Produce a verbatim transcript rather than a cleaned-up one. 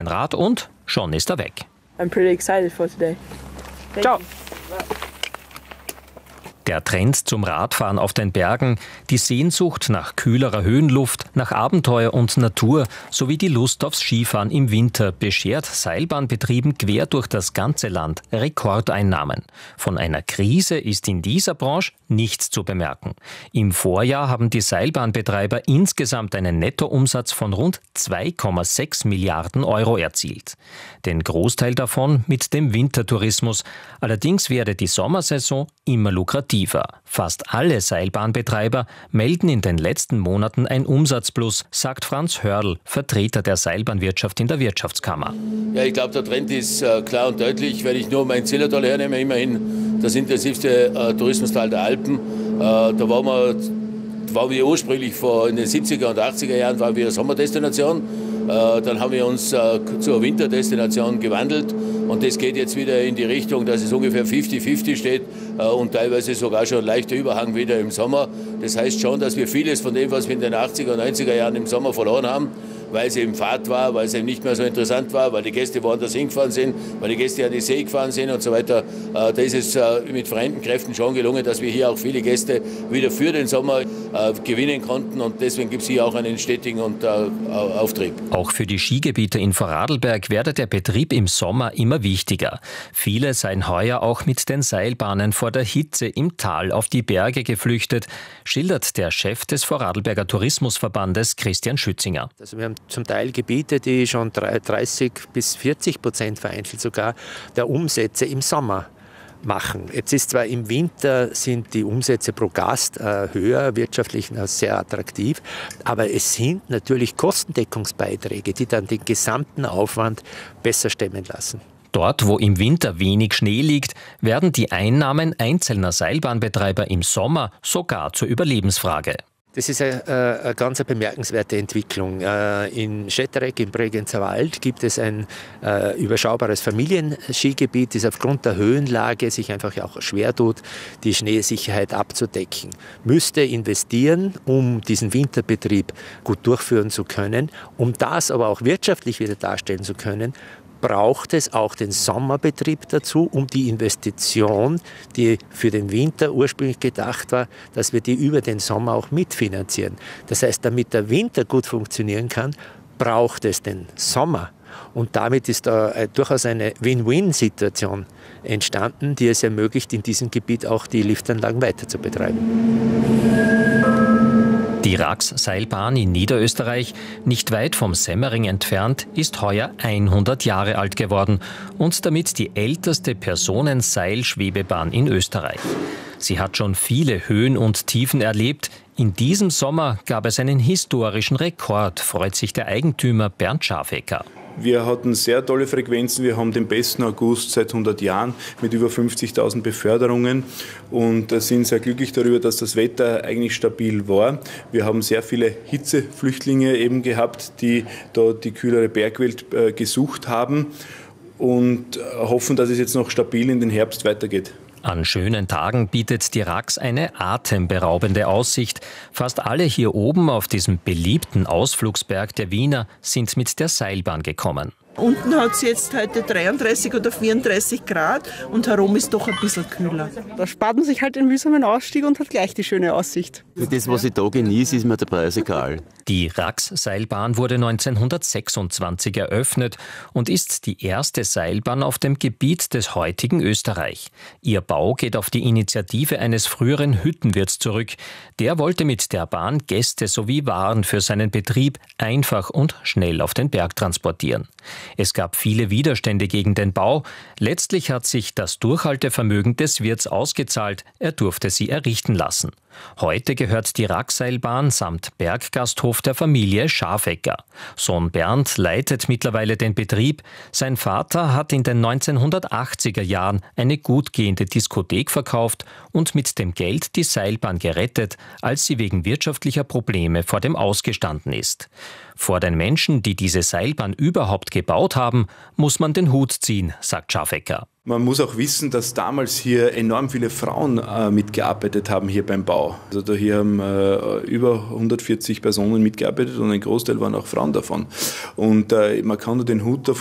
Ein Rad und schon ist er weg. I'm pretty excited for today. Thank Ciao. you. Der Trend zum Radfahren auf den Bergen, die Sehnsucht nach kühlerer Höhenluft, nach Abenteuer und Natur sowie die Lust aufs Skifahren im Winter beschert Seilbahnbetrieben quer durch das ganze Land Rekordeinnahmen. Von einer Krise ist in dieser Branche nichts zu bemerken. Im Vorjahr haben die Seilbahnbetreiber insgesamt einen Nettoumsatz von rund zwei Komma sechs Milliarden Euro erzielt. Den Großteil davon mit dem Wintertourismus. Allerdings werde die Sommersaison immer lukrativer. Fast alle Seilbahnbetreiber melden in den letzten Monaten ein Umsatzplus, sagt Franz Hörl, Vertreter der Seilbahnwirtschaft in der Wirtschaftskammer. Ja, ich glaube, der Trend ist äh, klar und deutlich. Wenn ich nur mein Zillertal hernehme, immerhin das intensivste äh, Tourismustal der Alpen. Äh, da waren wir, waren wir ursprünglich vor in den siebziger und achtziger Jahren waren wir Sommerdestination. Äh, dann haben wir uns äh, zur Winterdestination gewandelt. Und das geht jetzt wieder in die Richtung, dass es ungefähr fünfzig fünfzig steht äh, und teilweise sogar schon ein leichter Überhang wieder im Sommer. Das heißt schon, dass wir vieles von dem, was wir in den achtziger und neunziger Jahren im Sommer verloren haben, weil es eben Fahrt war, weil es eben nicht mehr so interessant war, weil die Gäste woanders hingefahren sind, weil die Gäste an die See gefahren sind und so weiter. Äh, da ist es äh, mit vereinten Kräften schon gelungen, dass wir hier auch viele Gäste wieder für den Sommer äh, gewinnen konnten. Und deswegen gibt es hier auch einen stetigen und, äh, Auftrieb. Auch für die Skigebiete in Vorarlberg werde der Betrieb im Sommer immer wichtiger. Viele seien heuer auch mit den Seilbahnen vor der Hitze im Tal auf die Berge geflüchtet, schildert der Chef des Vorarlberger Tourismusverbandes Christian Schützinger. Also wir haben zum Teil Gebiete, die schon dreißig bis vierzig Prozent vereinzelt sogar der Umsätze im Sommer machen. Jetzt ist zwar im Winter sind die Umsätze pro Gast äh, höher, wirtschaftlich äh, sehr attraktiv, aber es sind natürlich Kostendeckungsbeiträge, die dann den gesamten Aufwand besser stemmen lassen. Dort, wo im Winter wenig Schnee liegt, werden die Einnahmen einzelner Seilbahnbetreiber im Sommer sogar zur Überlebensfrage. Das ist eine, eine ganz bemerkenswerte Entwicklung. In Schettreck im Bregenzer Wald gibt es ein äh, überschaubares Familienskigebiet, das aufgrund der Höhenlage sich einfach auch schwer tut, die Schneesicherheit abzudecken. Müsste investieren, um diesen Winterbetrieb gut durchführen zu können, um das aber auch wirtschaftlich wieder darstellen zu können, braucht es auch den Sommerbetrieb dazu, um die Investition, die für den Winter ursprünglich gedacht war, dass wir die über den Sommer auch mitfinanzieren. Das heißt, damit der Winter gut funktionieren kann, braucht es den Sommer. Und damit ist da durchaus eine Win-Win-Situation entstanden, die es ermöglicht, in diesem Gebiet auch die Liftanlagen weiter zu betreiben. Die Rax-Seilbahn in Niederösterreich, nicht weit vom Semmering entfernt, ist heuer hundert Jahre alt geworden und damit die älteste Personenseilschwebebahn in Österreich. Sie hat schon viele Höhen und Tiefen erlebt. In diesem Sommer gab es einen historischen Rekord, freut sich der Eigentümer Bernd Schafecker. Wir hatten sehr tolle Frequenzen. Wir haben den besten August seit hundert Jahren mit über fünfzigtausend Beförderungen und sind sehr glücklich darüber, dass das Wetter eigentlich stabil war. Wir haben sehr viele Hitzeflüchtlinge eben gehabt, die da die kühlere Bergwelt äh, gesucht haben und hoffen, dass es jetzt noch stabil in den Herbst weitergeht. An schönen Tagen bietet die Rax eine atemberaubende Aussicht. Fast alle hier oben auf diesem beliebten Ausflugsberg der Wiener sind mit der Seilbahn gekommen. Unten hat es jetzt heute dreiunddreißig oder vierunddreißig Grad und herum ist doch ein bisschen kühler. Da spart man sich halt den mühsamen Ausstieg und hat gleich die schöne Aussicht. Für das, was ich da genieße, ist mir der Preis egal. Die Rax-Seilbahn wurde neunzehnhundertsechsundzwanzig eröffnet und ist die erste Seilbahn auf dem Gebiet des heutigen Österreich. Ihr Bau geht auf die Initiative eines früheren Hüttenwirts zurück. Der wollte mit der Bahn Gäste sowie Waren für seinen Betrieb einfach und schnell auf den Berg transportieren. Es gab viele Widerstände gegen den Bau. Letztlich hat sich das Durchhaltevermögen des Wirts ausgezahlt. Er durfte sie errichten lassen. Heute gehört die Rax-Seilbahn samt Berggasthof der Familie Schafecker. Sohn Bernd leitet mittlerweile den Betrieb. Sein Vater hat in den neunzehnhundertachtziger Jahren eine gut gehende Diskothek verkauft und mit dem Geld die Seilbahn gerettet, als sie wegen wirtschaftlicher Probleme vor dem Aus gestanden ist. Vor den Menschen, die diese Seilbahn überhaupt gebaut haben, muss man den Hut ziehen, sagt Schafecker. Man muss auch wissen, dass damals hier enorm viele Frauen äh, mitgearbeitet haben hier beim Bau. Also da hier haben äh, über hundertvierzig Personen mitgearbeitet und ein Großteil waren auch Frauen davon. Und äh, man kann nur den Hut davon